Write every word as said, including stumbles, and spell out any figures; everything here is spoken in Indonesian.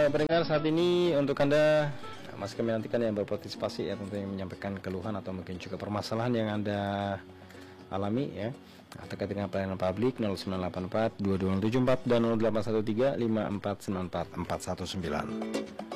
Pendengar, saat ini untuk Anda masih kami nantikan yang berpartisipasi ya, tentunya menyampaikan keluhan atau mungkin juga permasalahan yang Anda alami ya terkait dengan pelayanan publik. Nol sembilan delapan empat dua dua nol tujuh empat dan nol delapan satu tiga lima empat sembilan empat empat satu sembilan.